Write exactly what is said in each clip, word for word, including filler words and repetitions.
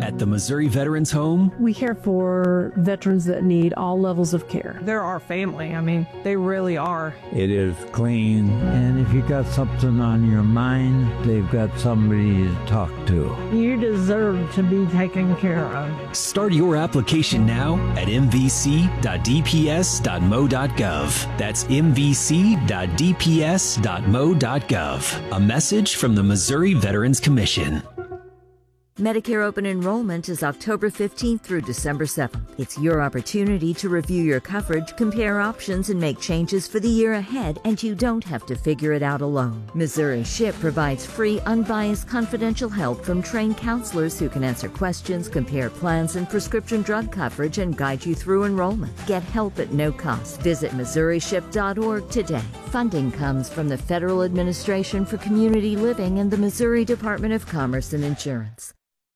At the Missouri Veterans Home, we care for veterans that need all levels of care. They're our family. I mean, they really are. It is clean, and if you got something on your mind, they've got somebody to talk to. You deserve to be taken care of. Start your application now at m v c dot d p s dot m o dot gov. That's m v c dot d p s dot m o dot gov. A message from the Missouri Veterans Commission. Medicare open enrollment is October fifteenth through December seventh. It's your opportunity to review your coverage, compare options, and make changes for the year ahead, and you don't have to figure it out alone. Missouri S C H I P provides free, unbiased, confidential help from trained counselors who can answer questions, compare plans and prescription drug coverage, and guide you through enrollment. Get help at no cost. Visit missouri ship dot org today. Funding comes from the Federal Administration for Community Living and the Missouri Department of Commerce and Insurance.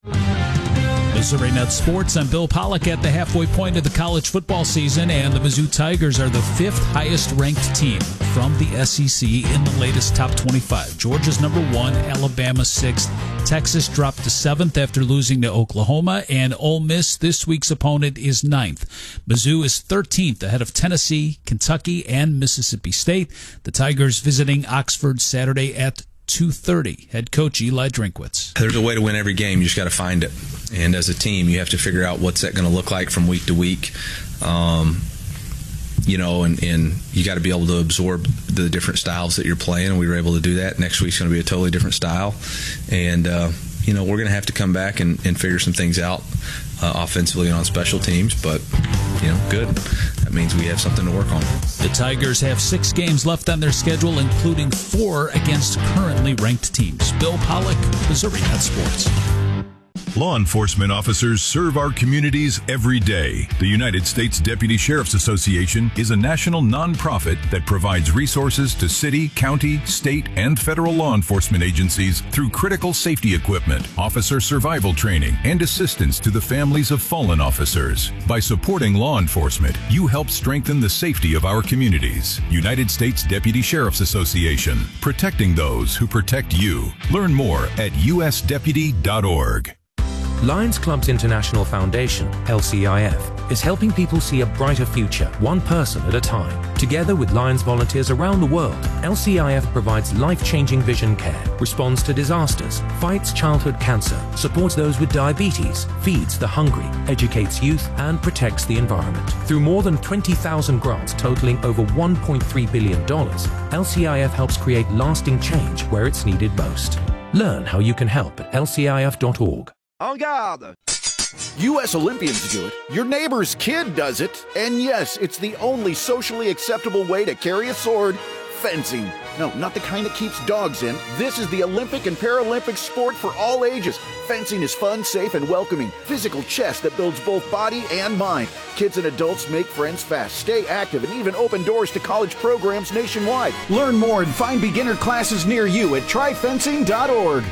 Missouri Net Sports. I'm Bill Pollock at the halfway point of the college football season, and the Mizzou Tigers are the fifth highest-ranked team from the S E C in the latest top twenty-five. Georgia's number one, Alabama sixth. Texas dropped to seventh after losing to Oklahoma, and Ole Miss, this week's opponent, is ninth. Mizzou is thirteenth, ahead of Tennessee, Kentucky, and Mississippi State. The Tigers visiting Oxford Saturday at two thirty. Head coach Eli Drinkwitz. There's a way to win every game. You just got to find it. And as a team, you have to figure out what's that going to look like from week to week. Um, you know, and, and you got to be able to absorb the different styles that you're playing. And we were able to do that. Next week's going to be a totally different style. And, uh, you know, we're going to have to come back and, and figure some things out uh, offensively and on special teams. But, you know, good. That means we have something to work on. The Tigers have six games left on their schedule, including four against currently ranked teams. Bill Pollock, Missouri Net Sports. Law enforcement officers serve our communities every day. The United States Deputy Sheriff's Association is a national nonprofit that provides resources to city, county, state, and federal law enforcement agencies through critical safety equipment, officer survival training, and assistance to the families of fallen officers. By supporting law enforcement, you help strengthen the safety of our communities. United States Deputy Sheriff's Association, protecting those who protect you. Learn more at u s deputy dot org. Lions Clubs International Foundation, L C I F, is helping people see a brighter future, one person at a time. Together with Lions volunteers around the world, L C I F provides life-changing vision care, responds to disasters, fights childhood cancer, supports those with diabetes, feeds the hungry, educates youth, and protects the environment. Through more than twenty thousand grants totaling over one point three billion dollars, L C I F helps create lasting change where it's needed most. Learn how you can help at L C I F dot org. En garde! U S Olympians do it. Your neighbor's kid does it. And yes, it's the only socially acceptable way to carry a sword. Fencing. No, not the kind that keeps dogs in. This is the Olympic and Paralympic sport for all ages. Fencing is fun, safe, and welcoming. Physical chess that builds both body and mind. Kids and adults make friends fast, stay active, and even open doors to college programs nationwide. Learn more and find beginner classes near you at try fencing dot org.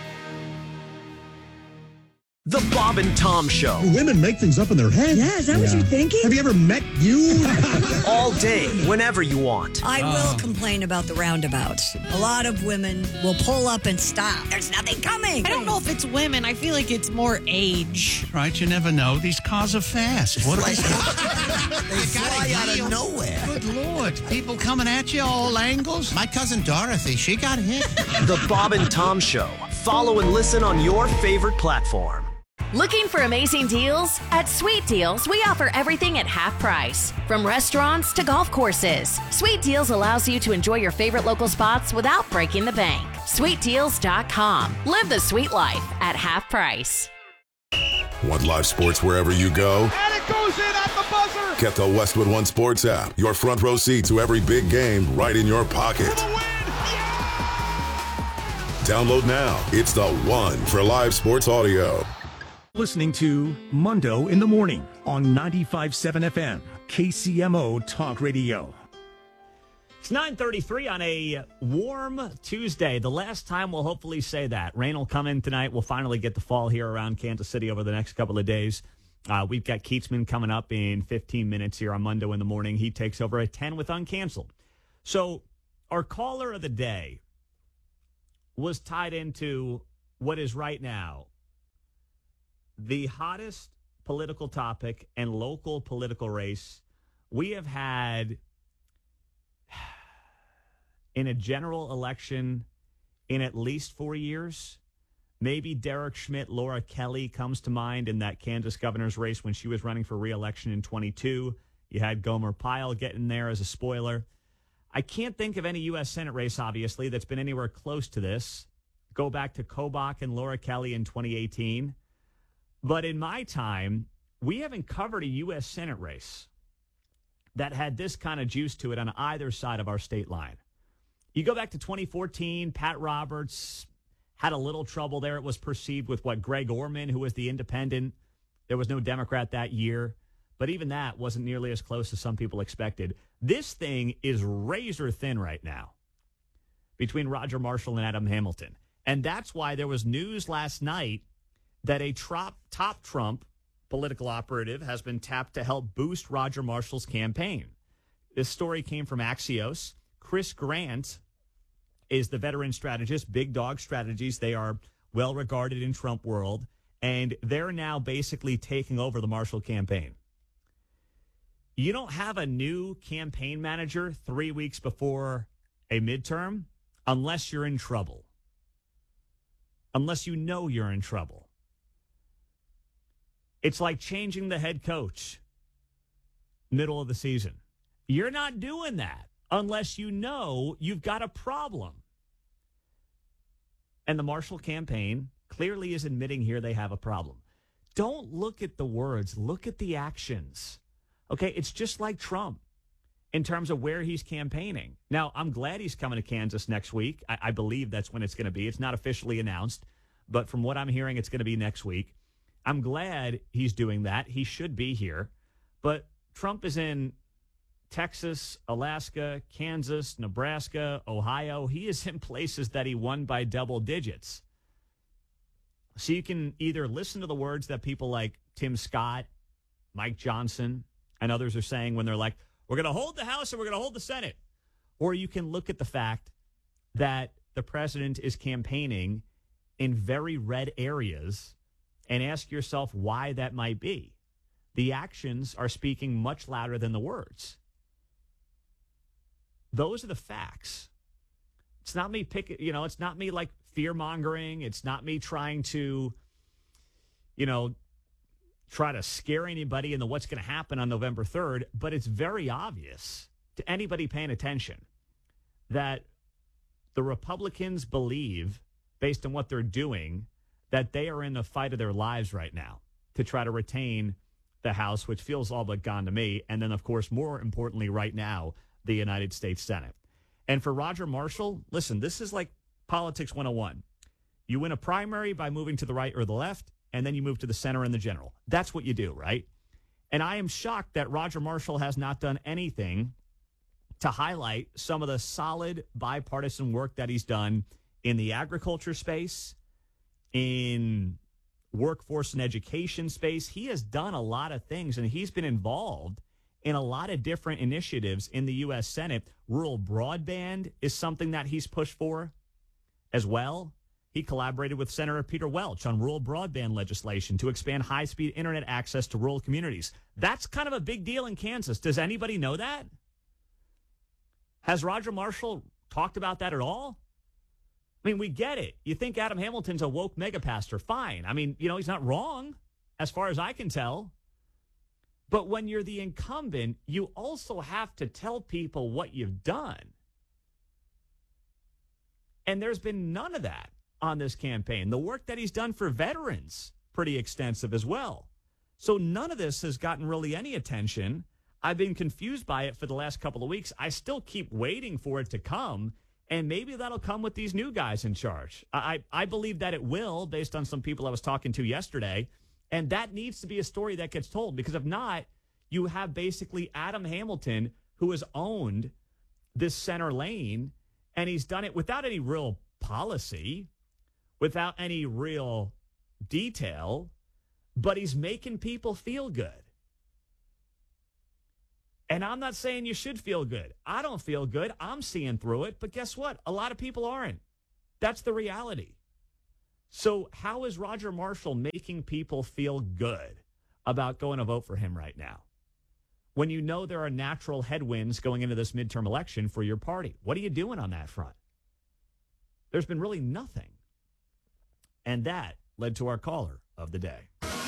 The Bob and Tom Show. Women make things up in their head. Yeah, is that yeah. what you're thinking? Have you ever met you? All day, whenever you want. I will uh. complain about the roundabouts. A lot of women will pull up and stop. There's nothing coming. I don't know if it's women. I feel like it's more age. Right, you never know. These cars are fast. What they fly out of nowhere. Good Lord. People coming at you all angles. My cousin Dorothy, she got hit. The Bob and Tom Show. Follow and listen on your favorite platform. Looking for amazing deals? At Sweet Deals, we offer everything at half price. From restaurants to golf courses, Sweet Deals allows you to enjoy your favorite local spots without breaking the bank. sweet deals dot com. Live the sweet life at half price. Want live sports wherever you go? And it goes in at the buzzer! Get the Westwood One Sports app. Your front row seat to every big game right in your pocket. For the win! Yeah! Download now. It's the one for live sports audio. Listening to Mundo in the Morning on ninety-five point seven F M, K C M O Talk Radio. It's nine thirty-three on a warm Tuesday. The last time we'll hopefully say that. Rain will come in tonight. We'll finally get the fall here around Kansas City over the next couple of days. Uh, we've got Keatsman coming up in fifteen minutes here on Mundo in the Morning. He takes over at ten with Uncanceled. So our caller of the day was tied into what is right now the hottest political topic and local political race we have had in a general election in at least four years. Maybe Derek Schmidt, Laura Kelly comes to mind in that Kansas governor's race when she was running for re-election in twenty-two. You had Gomer Pyle getting there as a spoiler. I can't think of any U S Senate race, obviously, that's been anywhere close to this. Go back to Kobach and Laura Kelly in twenty eighteen. But in my time, we haven't covered a U S Senate race that had this kind of juice to it on either side of our state line. You go back to twenty fourteen, Pat Roberts had a little trouble there. It was perceived with what Greg Orman, who was the independent. There was no Democrat that year. But even that wasn't nearly as close as some people expected. This thing is razor thin right now between Roger Marshall and Adam Hamilton. And that's why there was news last night that a trop, top Trump political operative has been tapped to help boost Roger Marshall's campaign. This story came from Axios. Chris Grant is the veteran strategist, Big Dog Strategies. They are well regarded in Trump world, and they're now basically taking over the Marshall campaign. You don't have a new campaign manager three weeks before a midterm unless you're in trouble. Unless you know you're in trouble. It's like changing the head coach middle of the season. You're not doing that unless you know you've got a problem. And the Marshall campaign clearly is admitting here they have a problem. Don't look at the words. Look at the actions. Okay, it's just like Trump in terms of where he's campaigning. Now, I'm glad he's coming to Kansas next week. I, I believe that's when it's going to be. It's not officially announced, but from what I'm hearing, it's going to be next week. I'm glad he's doing that. He should be here. But Trump is in Texas, Alaska, Kansas, Nebraska, Ohio. He is in places that he won by double digits. So you can either listen to the words that people like Tim Scott, Mike Johnson, and others are saying when they're like, we're going to hold the House and we're going to hold the Senate. Or you can look at the fact that the president is campaigning in very red areas and ask yourself why that might be. The actions are speaking much louder than the words. Those are the facts. It's not me pick, you know, it's not me like fear mongering. It's not me trying to, you know, try to scare anybody into what's going to happen on November third. But it's very obvious to anybody paying attention that the Republicans believe, based on what they're doing, that they are in the fight of their lives right now to try to retain the House, which feels all but gone to me. And then, of course, more importantly right now, the United States Senate. And for Roger Marshall, listen, this is like politics one oh one. You win a primary by moving to the right or the left, and then you move to the center and the general. That's what you do, right? And I am shocked that Roger Marshall has not done anything to highlight some of the solid bipartisan work that he's done in the agriculture space, in workforce and education space. He has done a lot of things, and he's been involved in a lot of different initiatives in the U S Senate. Rural broadband is something that he's pushed for as well. He collaborated with Senator Peter Welch on rural broadband legislation to expand high-speed internet access to rural communities. That's kind of a big deal in Kansas. Does anybody know that? Has Roger Marshall talked about that at all? I mean, we get it. You think Adam Hamilton's a woke megapastor. Fine. I mean, you know, he's not wrong as far as I can tell. But when you're the incumbent, you also have to tell people what you've done. And there's been none of that on this campaign. The work that he's done for veterans, pretty extensive as well. So none of this has gotten really any attention. I've been confused by it for the last couple of weeks. I still keep waiting for it to come, and maybe that'll come with these new guys in charge. I, I believe that it will, based on some people I was talking to yesterday. And that needs to be a story that gets told, because if not, you have basically Adam Hamilton, who has owned this center lane, and he's done it without any real policy, without any real detail, but he's making people feel good. And I'm not saying you should feel good. I don't feel good. I'm seeing through it. But guess what? A lot of people aren't. That's the reality. So how is Roger Marshall making people feel good about going to vote for him right now, when you know there are natural headwinds going into this midterm election for your party? What are you doing on that front? There's been really nothing. And that led to our caller of the day.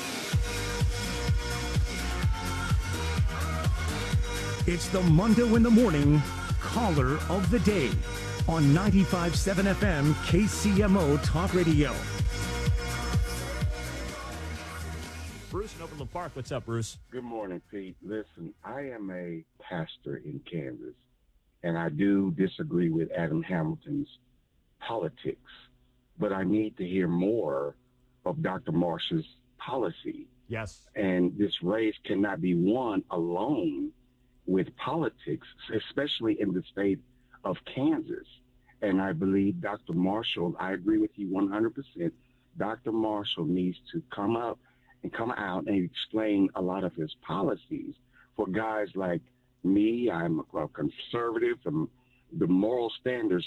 It's the Mundo in the Morning Caller of the Day on ninety-five point seven F M K C M O Talk Radio. Bruce in Overland Park. What's up, Bruce? Good morning, Pete. Listen, I am a pastor in Kansas, and I do disagree with Adam Hamilton's politics, but I need to hear more of Doctor Marshall's policy. Yes. And this race cannot be won alone with politics, especially in the state of Kansas. And I believe Doctor Marshall, I agree with you one hundred percent. Doctor Marshall needs to come up and come out and explain a lot of his policies for guys like me. I'm a conservative, and the moral standards,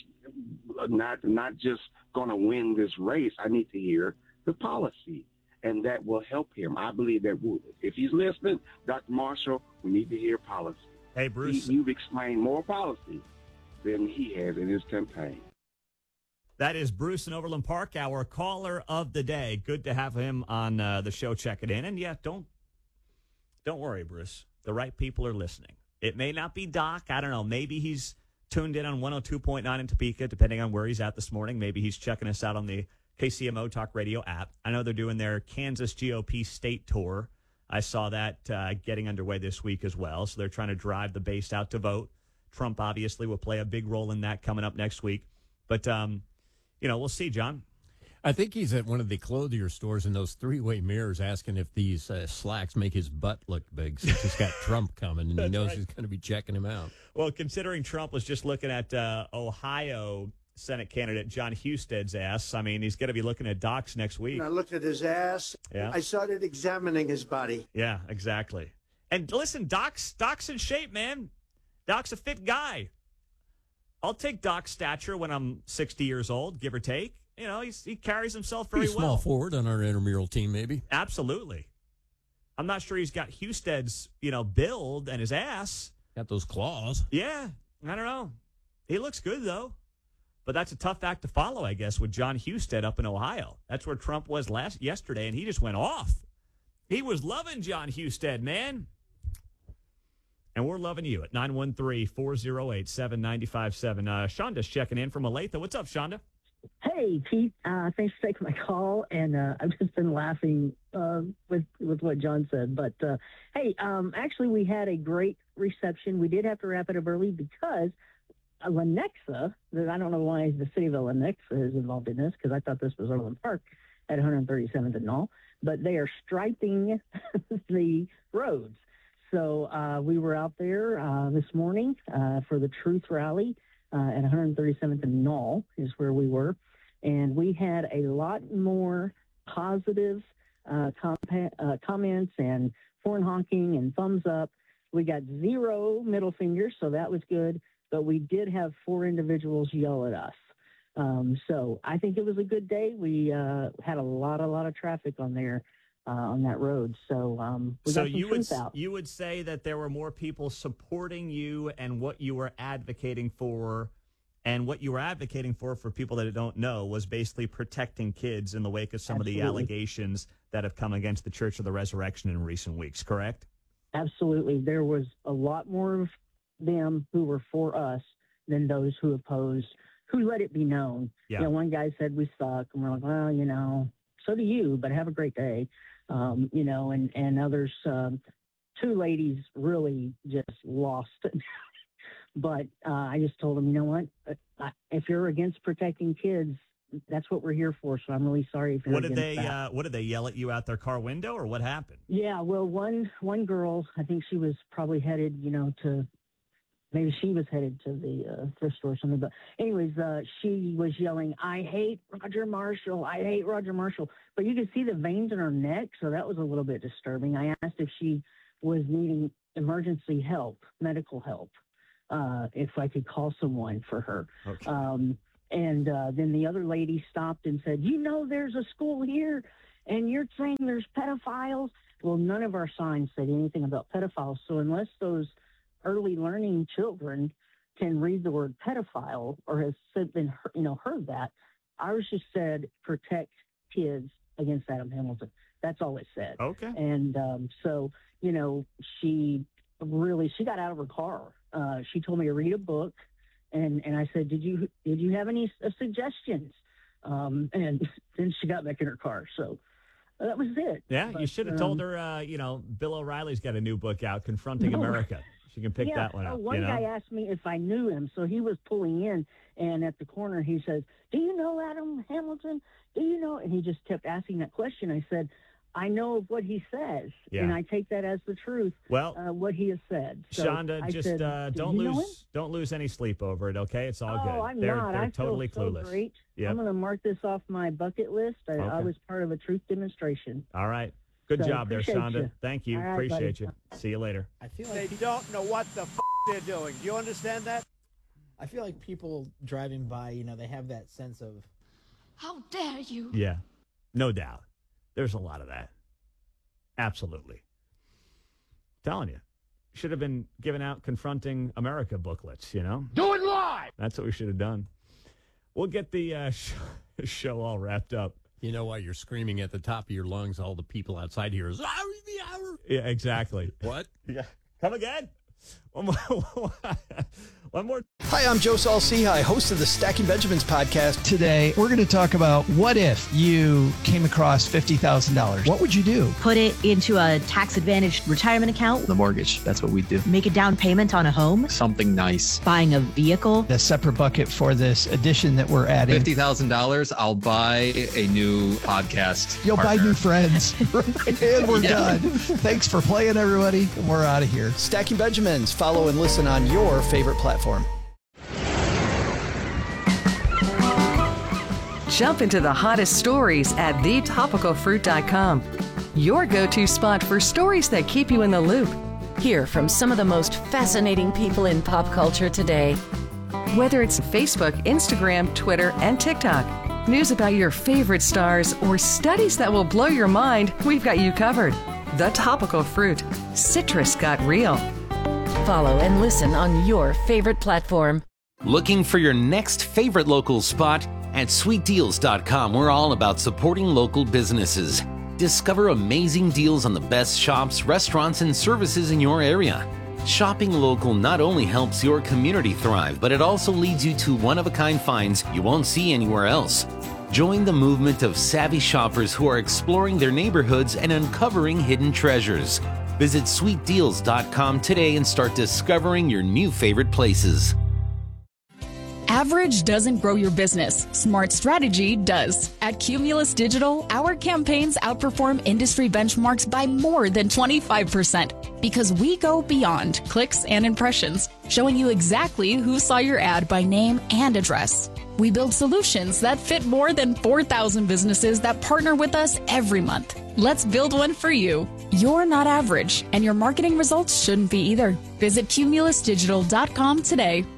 not, not just going to win this race. I need to hear the policy, and that will help him. I believe that if he's listening, Doctor Marshall, we need to hear policy. Hey, Bruce. He, you've explained more policy than he has in his campaign. That is Bruce in Overland Park, our caller of the day. Good to have him on uh, the show checking in. And, yeah, don't don't worry, Bruce. The right people are listening. It may not be Doc. I don't know. Maybe he's tuned in on one oh two point nine in Topeka, depending on where he's at this morning. Maybe he's checking us out on the K C M O Talk Radio app. I know they're doing their Kansas G O P state tour. I saw that uh, getting underway this week as well. So they're trying to drive the base out to vote. Trump obviously will play a big role in that coming up next week. But, um, you know, we'll see, John. I think he's at one of the clothier stores in those three-way mirrors asking if these uh, slacks make his butt look big, since he's got Trump coming and he knows right. he's going to be checking him out. Well, considering Trump was just looking at uh, Ohio Senate candidate John Husted's ass, I mean, he's going to be looking at Doc's next week. And I looked at his ass. Yeah. I started examining his body. Yeah, exactly. And listen, Doc's, Doc's in shape, man. Doc's a fit guy. I'll take Doc's stature when I'm sixty years old, give or take. You know, he's, he carries himself very Pretty small well. forward on our intramural team, maybe. Absolutely. I'm not sure he's got Husted's, you know, build and his ass. Got those claws. Yeah, I don't know. He looks good, though. But that's a tough act to follow, I guess, with John Husted up in Ohio. That's where Trump was last yesterday, and he just went off. He was loving John Husted, man. And we're loving you at nine one three, four oh eight, seven nine five seven. Uh, Shonda's checking in from Olathe. What's up, Shonda? Hey, Pete. Uh, thanks for taking my call. And uh, I've just been laughing uh, with with what John said. But, uh, hey, um, actually, we had a great reception. We did have to wrap it up early because uh, Lenexa, I don't know why the city of Lenexa is involved in this, because I thought this was Overland Park at one thirty-seventh and all. But they are striping the roads. So uh, we were out there uh, this morning uh, for the Truth Rally uh, at one thirty-seventh and Knoll is where we were. And we had a lot more positive uh, compa- uh, comments and horn honking and thumbs up. We got zero middle fingers, so that was good. But we did have four individuals yell at us. Um, so I think it was a good day. We uh, had a lot, a lot of traffic on there. Uh, on that road. So um, we so got some you would truth out. you would say that there were more people supporting you and what you were advocating for, and what you were advocating for, for people that don't know, was basically protecting kids in the wake of some Absolutely. of the allegations that have come against the Church of the Resurrection in recent weeks, correct? Absolutely. There was a lot more of them who were for us than those who opposed, who let it be known. Yeah. You know, one guy said we suck, and we're like, well, you know, so do you, but have a great day. Um, you know, and, and others, um, two ladies really just lost it. But uh, I just told them, you know what, if you're against protecting kids, that's what we're here for. So I'm really sorry if you're What did against they that. uh, What did they yell at you out their car window, or what happened? Yeah, well, one one girl, I think she was probably headed, you know, to maybe she was headed to the uh, thrift store or something. But anyways, uh, she was yelling, "I hate Roger Marshall. I hate Roger Marshall." But you could see the veins in her neck, so that was a little bit disturbing. I asked if she was needing emergency help, medical help, uh, if I could call someone for her. Okay. Um, And uh, then the other lady stopped and said, you know, there's a school here, and you're saying there's pedophiles. Well, none of our signs said anything about pedophiles. So unless those early learning children can read the word pedophile or has said, been, you know, heard that, ours just said protect kids against Adam Hamilton. That's all it said. Okay. And um, so, you know, she really, she got out of her car. Uh, she told me to read a book. And, and I said, did you, did you have any uh, suggestions? Um, and then she got back in her car. So that was it. Yeah, but, you should have um, told her, uh, you know, Bill O'Reilly's got a new book out, Confronting No. America. She can pick yeah, that one uh, up. One you know? guy asked me if I knew him, so he was pulling in, and at the corner he says, do you know Adam Hamilton? Do you know? And he just kept asking that question. I said, I know of what he says, Yeah. and I take that as the truth, Well, uh, what he has said. So Shonda, I just said, uh, "Do don't you know him?" lose don't lose any sleep over it, okay? It's all Oh, good. I'm they're not. they're I totally feel so clueless. great. Yep. I'm going to mark this off my bucket list. I, I Okay. was part of a truth demonstration. All right. Good So, job there, appreciate Shonda. you. Thank you. All right, Appreciate buddy. you. See you later. I feel They like don't know what the f- they're doing. Do you understand that? I feel like people driving by, you know, they have that sense of How dare you? Yeah. No doubt. There's a lot of that. Absolutely. Telling you. Should have been giving out Confronting America booklets, you know? Do it live! That's what we should have done. We'll get the uh, show, show all wrapped up. You know why you're screaming at the top of your lungs, all the people outside here is, Yeah, exactly. What? Yeah. Come again. One more. One more. Hi, I'm Joe Saul-Sehy, host of the Stacking Benjamins podcast. Today, we're going to talk about what if you came across fifty thousand dollars? What would you do? Put it into a tax-advantaged retirement account. The mortgage. That's what we do. Make a down payment on a home. Something nice. Buying a vehicle. A separate bucket for this addition that we're adding. fifty thousand dollars, I'll buy a new podcast. You'll partner. buy new friends. And we're Yeah. done. Thanks for playing, everybody. We're out of here. Stacking Benjamins. Follow and listen on your favorite platform. Jump into the hottest stories at the topical fruit dot com. Your go-to spot for stories that keep you in the loop. Hear from some of the most fascinating people in pop culture today. Whether it's Facebook, Instagram, Twitter, and TikTok. News about your favorite stars or studies that will blow your mind, we've got you covered. The Topical Fruit. Citrus got real. Follow and listen on your favorite platform. Looking for your next favorite local spot? At sweet deals dot com, we're all about supporting local businesses. Discover amazing deals on the best shops, restaurants, and services in your area. Shopping local not only helps your community thrive, but it also leads you to one-of-a-kind finds you won't see anywhere else. Join the movement of savvy shoppers who are exploring their neighborhoods and uncovering hidden treasures. Visit sweet deals dot com today and start discovering your new favorite places. Average doesn't grow your business. Smart strategy does. At Cumulus Digital, our campaigns outperform industry benchmarks by more than twenty-five percent because we go beyond clicks and impressions, showing you exactly who saw your ad by name and address. We build solutions that fit more than four thousand businesses that partner with us every month. Let's build one for you. You're not average, and your marketing results shouldn't be either. Visit Cumulus Digital dot com today.